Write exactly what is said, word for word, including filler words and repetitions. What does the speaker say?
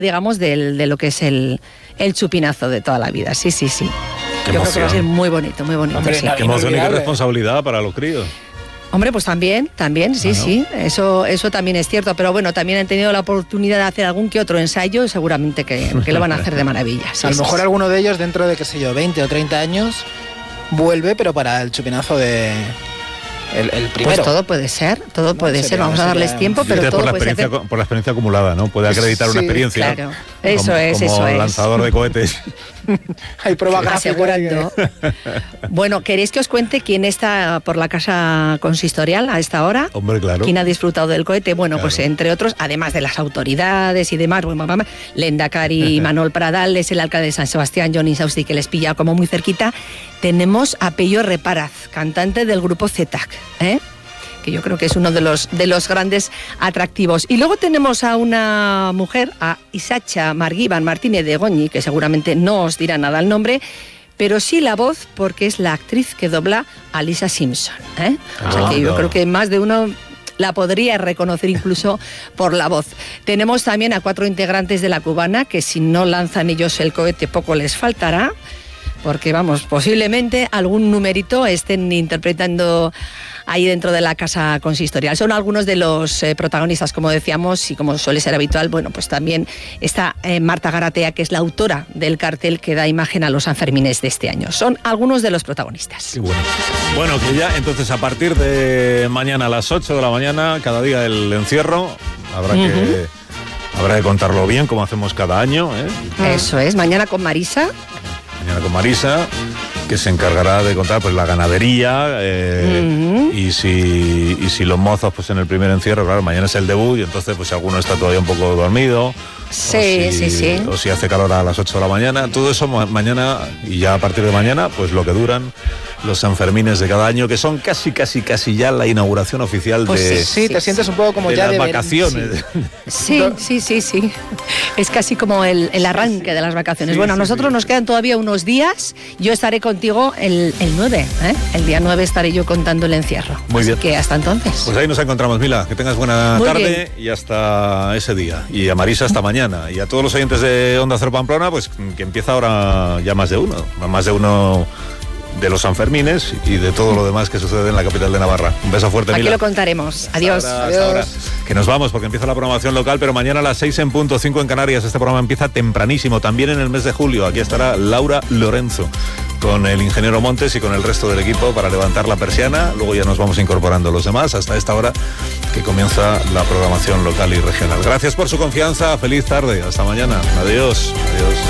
digamos, del, de lo que es el, el chupinazo de toda la vida. Sí, sí, sí. Qué Yo emoción. creo que va a ser muy bonito, muy bonito. Hombre, sí. no, Qué emoción y qué responsabilidad para los críos. Hombre, pues también, también, sí, Bueno. sí, eso, eso también es cierto, pero bueno, también han tenido la oportunidad de hacer algún que otro ensayo, seguramente que, que lo van a hacer de maravilla. Sí, a lo sí, mejor sí. alguno de ellos, dentro de, qué sé yo, veinte o treinta años, vuelve, pero para el chupinazo de... El, el primero. Pues todo puede ser, todo No, puede sería- ser, vamos a sería- darles tiempo, pero Dices todo por la puede ser. experiencia, por la experiencia acumulada, ¿no? Puede acreditar una Sí, experiencia. claro. Eso como, es, como eso es. lanzador de cohetes. Hay prueba gráfica. Asegurando. Bueno, ¿queréis que os cuente quién está por la casa consistorial a esta hora? Hombre, claro. ¿Quién ha disfrutado del cohete? Bueno, Claro. pues entre otros, además de las autoridades y demás, bueno, mamá, Lehendakari Manuel Pradales, el alcalde de San Sebastián, Johnny Sausti, que les pilla como muy cerquita, tenemos a Pello Reparaz, cantante del grupo Z-A C, ¿eh? que yo creo que es uno de los, de los grandes atractivos. Y luego tenemos a una mujer, a Isacha Marguiban Martínez de Goñi, que seguramente no os dirá nada el nombre, pero sí la voz, porque es la actriz que dobla a Lisa Simpson, ¿eh? O sea Ah, que yo no. creo que más de uno la podría reconocer incluso por la voz. Tenemos también a cuatro integrantes de La Cubana, que si no lanzan ellos el cohete poco les faltará, porque vamos, posiblemente algún numerito estén interpretando ahí dentro de la casa consistorial. Son algunos de los eh, protagonistas, como decíamos, y como suele ser habitual, bueno, pues también está eh, Marta Garatea, que es la autora del cartel que da imagen a los Sanfermines de este año. Son algunos de los protagonistas. Qué bueno. Bueno, que ya entonces a partir de mañana a las ocho de la mañana, cada día el encierro, habrá que... Ujú. Habrá que contarlo bien, como hacemos cada año, ¿eh? Eso es, mañana con Marisa. Mañana con Marisa, que se encargará de contar pues la ganadería eh, Ujú. y si y si los mozos pues en el primer encierro, claro, mañana es el debut y entonces pues si alguno está todavía un poco dormido. Sí, o si, sí, sí. O si hace calor a las ocho de la mañana, todo eso ma- mañana y ya a partir de mañana pues lo que duran los Sanfermines de cada año, que son casi, casi, casi ya la inauguración oficial Pues de, Sí, te Sí, sientes un poco como de ya las de ver- vacaciones. Sí, sí, sí, sí. Es casi como el, el arranque de las vacaciones. Sí, bueno, a sí, nosotros sí. nos quedan todavía unos días. Yo estaré contigo el, el nueve, ¿eh? El día nueve estaré yo contando el encierro. Muy Así bien. que hasta entonces. Pues ahí nos encontramos, Mila. Que tengas buena Muy tarde y hasta ese día. Y a Marisa hasta mañana. Y a todos los oyentes de Onda Cero Pamplona, pues que empieza ahora ya más de uno. Más de uno de los Sanfermines y de todo lo demás que sucede en la capital de Navarra. Un beso fuerte, Aquí Mila. lo contaremos. Adiós. Hasta ahora, Adiós. hasta ahora. Que nos vamos porque empieza la programación local, pero mañana a las seis en punto, cinco en Canarias. Este programa empieza tempranísimo, también en el mes de julio. Aquí estará Laura Lorenzo con el ingeniero Montes y con el resto del equipo para levantar la persiana. Luego ya nos vamos incorporando los demás hasta esta hora que comienza la programación local y regional. Gracias por su confianza. Feliz tarde. Hasta mañana. Adiós. Adiós.